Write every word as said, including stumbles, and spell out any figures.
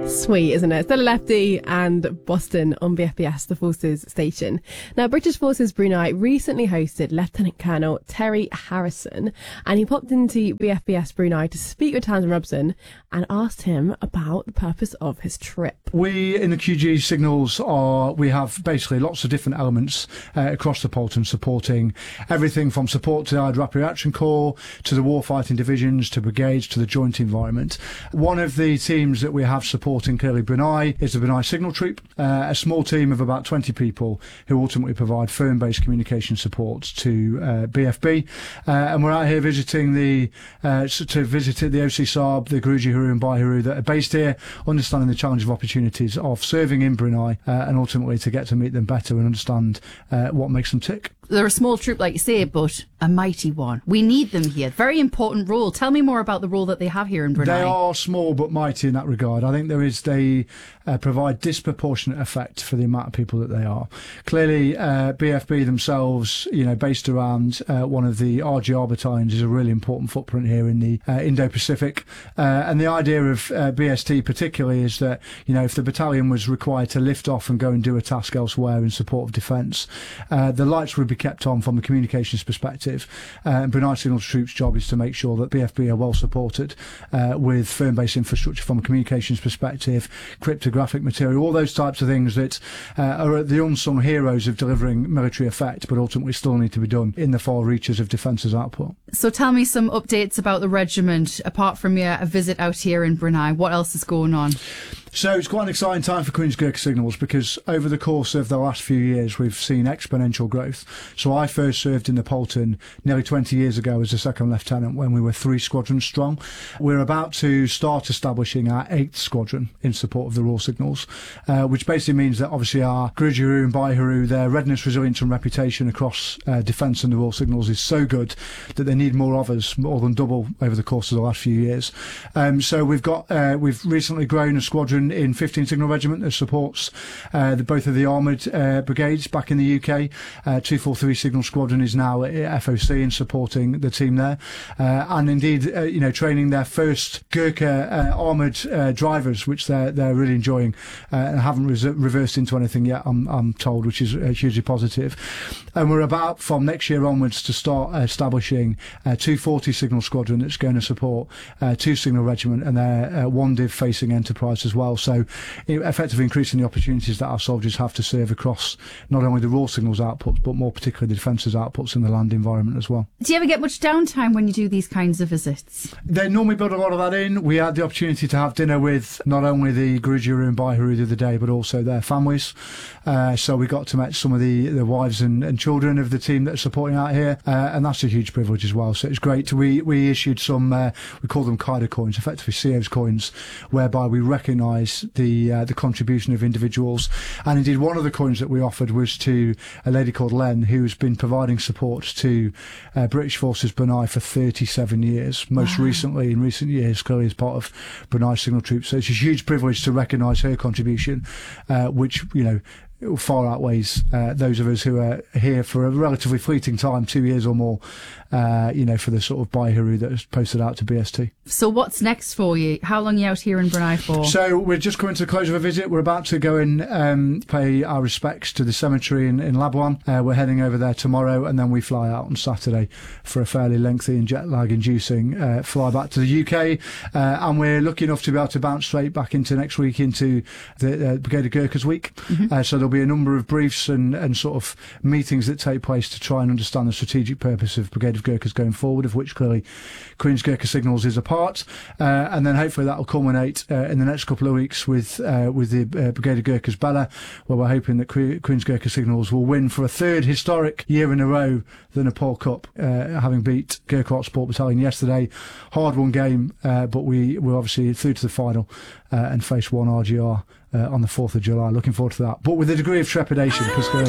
Sweet, isn't it? Stella Lefty and Boston on B F B S, the Forces station. Now, British Forces Brunei recently hosted Lieutenant Colonel Terry Harrison, and he popped into B F B S Brunei to speak with Tamsin Robson and asked him about the purpose of his trip. We in the Q G Signals are, we have basically lots of different elements uh, across the Polton supporting everything from support to the Allied Rapid Reaction Corps, to the warfighting divisions, to brigades, to the joint environment. One of the teams that we have supporting clearly Brunei is the Brunei Signal Troop, uh, a small team of about twenty people who ultimately provide firm-based communication support to uh, B F B. Uh, and we're out here visiting the, uh, to visit the O C Saab, the Guruji Haru and Bhai Haru that are based here, understanding the challenge of opportunities of serving in Brunei uh, and ultimately to get to meet them better and understand uh, what makes them tick. They're a small troop, like you say, but a mighty one. We need them here. Very important role. Tell me more about the role that they have here in Brunei. They are small but mighty in that regard. I think there is they uh, provide disproportionate effect for the amount of people that they are. Clearly, uh, B F B themselves, you know, based around uh, one of the R G R battalions, is a really important footprint here in the uh, Indo-Pacific. Uh, and the idea of uh, B S T particularly is that, you know, if the battalion was required to lift off and go and do a task elsewhere in support of defence, uh, the lights would be kept on from a communications perspective. Uh, and Brunei Signal Troops' job is to make sure that B F B are well supported uh, with firm-based infrastructure from a communications perspective, cryptographic material, all those types of things that uh, are the unsung heroes of delivering military effect, but ultimately still need to be done in the far reaches of defence's output. So tell me some updates about the regiment, apart from your a visit out here in Brunei. What else is going on? So it's quite an exciting time for Queen's Gurkha Signals because over the course of the last few years we've seen exponential growth. So I first served in the Polton nearly twenty years ago as a second lieutenant when we were three squadrons strong. We're about to start establishing our eighth squadron in support of the Royal Signals, uh, which basically means that obviously our Guruji Haru and Bhai Haru, their readiness, resilience and reputation across uh, defence and the Royal Signals is so good that they need more of us, more than double over the course of the last few years. Um, so we've got uh, we've recently grown a squadron in fifteenth Signal Regiment that supports uh, the, both of the armoured uh, brigades back in the U K. Uh, two forty-three Signal Squadron is now at F O C and supporting the team there, uh, and indeed, uh, you know, training their first Gurkha uh, armoured uh, drivers, which they're they're really enjoying uh, and haven't res- reversed into anything yet. I'm I'm told, which is uh, hugely positive. And we're about from next year onwards to start establishing a two forty Signal Squadron that's going to support uh, two Signal Regiment and their uh, one div facing enterprise as well. So effectively increasing the opportunities that our soldiers have to serve across not only the Royal Signals outputs, but more particularly the Defence's outputs in the land environment as well. Do you ever get much downtime when you do these kinds of visits? They normally build a lot of that in. We had the opportunity to have dinner with not only the Guruji Haru and Bhai Haru the other day, but also their families. Uh, so we got to meet some of the, the wives and, and children of the team that are supporting out here, uh, and that's a huge privilege as well. So it's great. We we issued some, uh, we call them Qaeda coins, effectively C O's coins, whereby we recognise the uh, the contribution of individuals. And indeed, one of the coins that we offered was to a lady called Len, who's been providing support to uh, British Forces Brunei for thirty-seven years. Most wow. recently, in recent years, clearly as part of Brunei Signal Troops. So it's a huge privilege to recognise her contribution, uh, which, you know, far outweighs uh, those of us who are here for a relatively fleeting time, two years or more, uh, you know, for the sort of Bhai Haru that was posted out to B S T. So what's next for you? How long are you out here in Brunei for? So we're just coming to the close of a visit. We're about to go and um, pay our respects to the cemetery in, in Labuan. Uh, we're heading over there tomorrow, and then we fly out on Saturday for a fairly lengthy and jet lag inducing uh, fly back to the U K. Uh, and we're lucky enough to be able to bounce straight back into next week into the uh, Brigade of Gurkhas week. Mm-hmm. Uh, so there'll be a number of briefs and, and sort of meetings that take place to try and understand the strategic purpose of Brigade of Gurkhas going forward, of which clearly Queen's Gurkha Signals is a part. Uh, and then hopefully that will culminate uh, in the next couple of weeks with uh, with the uh, Brigade of Gurkhas Bella, where we're hoping that Que- Queen's Gurkha Signals will win for a third historic year in a row the Nepal Cup, uh, having beat Gurkha Hot Sport Battalion yesterday. Hard won game, uh, but we were obviously through to the final uh, and face one R G R uh, on the fourth of July. Looking forward to that, but with a degree of trepidation because